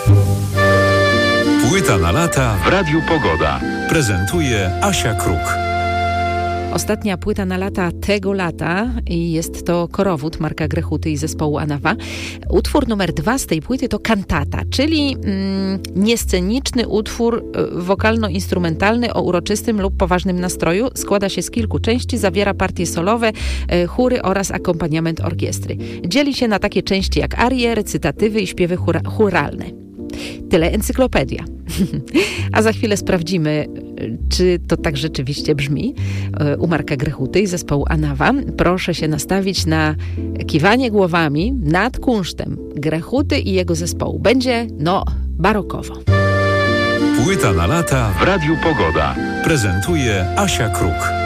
Płyta na lata w Radiu Pogoda. Prezentuje Asia Kruk. Ostatnia płyta na lata tego lata i jest to Korowód Marka Grechuty i zespołu Anawa. Utwór numer 2 z tej płyty to kantata, czyli niesceniczny utwór wokalno-instrumentalny o uroczystym lub poważnym nastroju. Składa się z kilku części, zawiera partie solowe, chóry oraz akompaniament orkiestry. Dzieli się na takie części jak arie, recytatywy i śpiewy chóralne. Tyle encyklopedia. A za chwilę sprawdzimy, czy to tak rzeczywiście brzmi u Marka Grechuty i zespołu Anawa. Proszę się nastawić na kiwanie głowami nad kunsztem Grechuty i jego zespołu. Będzie, barokowo. Płyta na lata w Radiu Pogoda. Prezentuje Asia Kruk.